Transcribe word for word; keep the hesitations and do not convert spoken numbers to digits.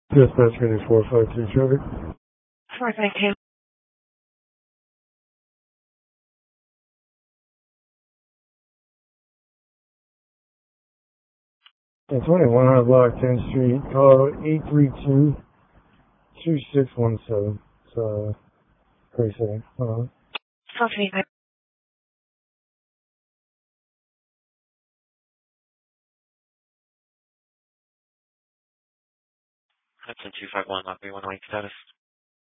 Dispatch Unit four five two Sugar. four five two. And twenty-one hundred block tenth Street, call eight three two, two six one seven. It's, uh, precinct. Uh, Copy. Hudson two five one, Lock three one, Lake status.